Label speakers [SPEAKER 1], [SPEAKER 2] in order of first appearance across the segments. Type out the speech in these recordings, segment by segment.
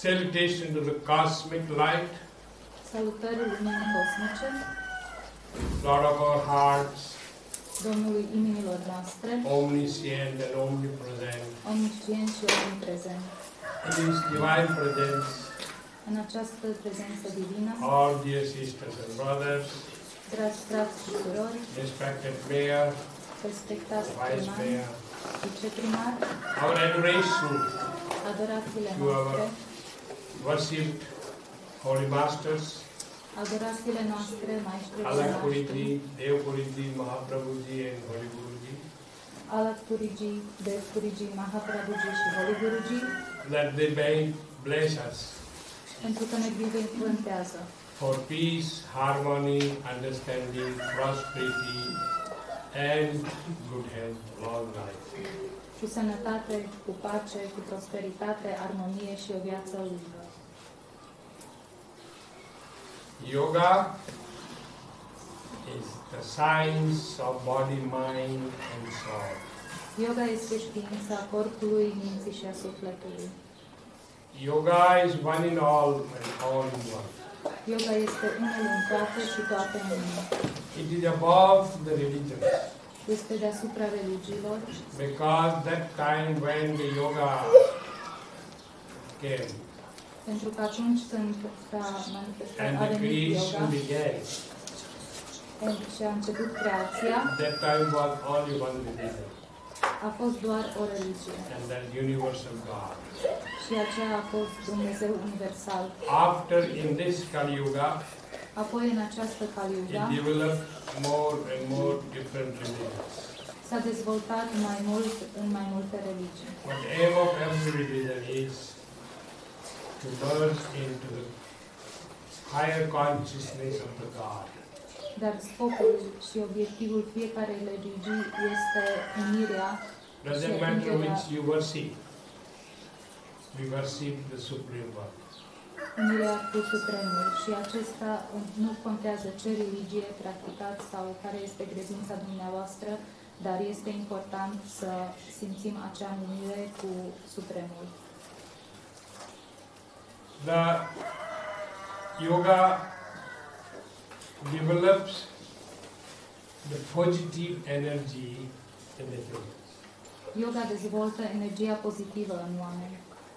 [SPEAKER 1] Salutation to the cosmic light,
[SPEAKER 2] Salutări luminii cosmice,
[SPEAKER 1] Lord of our hearts,
[SPEAKER 2] Domnului inimilor noastre,
[SPEAKER 1] omniscient and omnipresent,
[SPEAKER 2] omniscient și omniprezent.
[SPEAKER 1] in His divine presence,
[SPEAKER 2] În această prezență divină,
[SPEAKER 1] all dear sisters and brothers,
[SPEAKER 2] dragi frați și surori,
[SPEAKER 1] respected Mayor,
[SPEAKER 2] respectați
[SPEAKER 1] Vice
[SPEAKER 2] primari,
[SPEAKER 1] Mayor,
[SPEAKER 2] viceprimari,
[SPEAKER 1] our adoration
[SPEAKER 2] adorațiile
[SPEAKER 1] to
[SPEAKER 2] noastre,
[SPEAKER 1] our worshipped Holy Masters,
[SPEAKER 2] adorațiile noastre, maestrilor
[SPEAKER 1] Alat
[SPEAKER 2] noștri,
[SPEAKER 1] Puriji, Dev Puriji, Mahaprabhuji and Holy Guruji,
[SPEAKER 2] Alat Puriji, Dev Puriji, Mahaprabhuji și Holy Guruji,
[SPEAKER 1] that they may bless us
[SPEAKER 2] pentru că ne binecuvântează
[SPEAKER 1] for peace, harmony, understanding, prosperity, and good health, long life.
[SPEAKER 2] cu sănătate, cu pace, cu prosperitate, armonie și o viață lungă.
[SPEAKER 1] Yoga is the science of body, mind, and soul.
[SPEAKER 2] Yoga este știința corpului, minții și a sufletului.
[SPEAKER 1] Yoga is one in all and all in one.
[SPEAKER 2] Yoga este unul în toate și toate în unul.
[SPEAKER 1] It is above the religions,
[SPEAKER 2] Este deasupra religiilor,
[SPEAKER 1] because that time when the yoga came
[SPEAKER 2] pentru că atunci când s-a manifestat,
[SPEAKER 1] and
[SPEAKER 2] a
[SPEAKER 1] the
[SPEAKER 2] venit
[SPEAKER 1] creation
[SPEAKER 2] yoga
[SPEAKER 1] began,
[SPEAKER 2] și a început creația,
[SPEAKER 1] that time was only one religion,
[SPEAKER 2] a fost doar o religie.
[SPEAKER 1] and that universal God.
[SPEAKER 2] Și aceea a fost Dumnezeu universal.
[SPEAKER 1] After, in this Kali Yuga,
[SPEAKER 2] Apoi, în această Kali-Yuga,
[SPEAKER 1] it developed more and more different religions.
[SPEAKER 2] s-a dezvoltat mai mult în mai multe religii.
[SPEAKER 1] But the aim of every religion is to merge into the higher consciousness of the God.
[SPEAKER 2] Dar scopul și obiectivul fiecarei religii este unirea
[SPEAKER 1] Doesn't matter which you worship. We worship the Supreme One.
[SPEAKER 2] unirea cu Supremul și acesta nu contează ce religie practicați sau care este credința dumneavoastră, dar este important să simțim acea unire cu Supremul.
[SPEAKER 1] The yoga develops the positive energy in the humans.
[SPEAKER 2] Yoga dezvoltă energia pozitivă în oameni.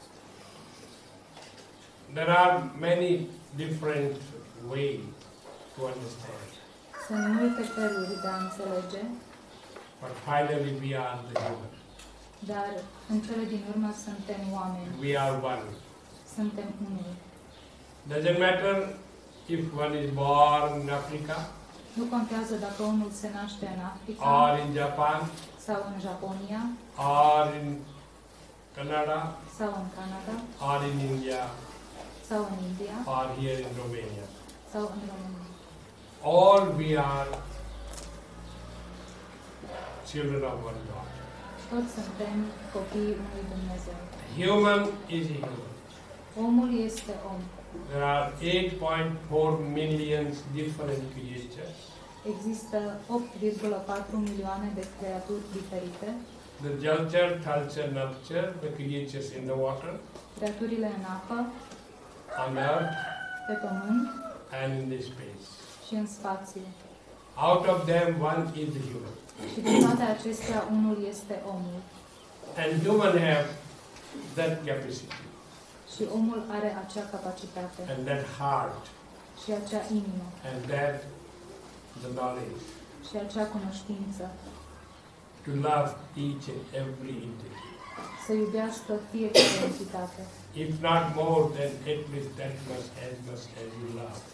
[SPEAKER 1] There are many different ways to understand,
[SPEAKER 2] Sunt multe feluri de a înțelege,
[SPEAKER 1] but finally we are the human.
[SPEAKER 2] dar în cele din urmă suntem oameni,
[SPEAKER 1] We are one.
[SPEAKER 2] suntem unul.
[SPEAKER 1] Doesn't matter if one is born in Africa
[SPEAKER 2] Nu contează dacă unul se naște în Africa
[SPEAKER 1] or in Japan
[SPEAKER 2] sau în Japonia
[SPEAKER 1] or in Canada
[SPEAKER 2] sau în Canada
[SPEAKER 1] or in India
[SPEAKER 2] sau în India
[SPEAKER 1] or here in Romania.
[SPEAKER 2] sau în România.
[SPEAKER 1] All we are children of one God.
[SPEAKER 2] Toți suntem copiii unui Dumnezeu.
[SPEAKER 1] Human is a human.
[SPEAKER 2] Omul este om.
[SPEAKER 1] There are 8.4 million different creatures.
[SPEAKER 2] Există 8,4 milioane de creaturi diferite,
[SPEAKER 1] The Jalchar, Thalchar, Nalchar, the creatures in the water,
[SPEAKER 2] creaturile în apă,
[SPEAKER 1] on earth,
[SPEAKER 2] pe pământ
[SPEAKER 1] and in the space.
[SPEAKER 2] și în spațiu.
[SPEAKER 1] Out of them, one is the human.
[SPEAKER 2] Și din toate acestea, unul este omul.
[SPEAKER 1] And human have that capacity
[SPEAKER 2] Și omul are acea capacitate
[SPEAKER 1] and that heart
[SPEAKER 2] și acea inimă
[SPEAKER 1] and that the knowledge
[SPEAKER 2] și acea cunoștință
[SPEAKER 1] to love each and every entity.
[SPEAKER 2] să iubească fiecare entitate.
[SPEAKER 1] If not more, then at least that much as you love.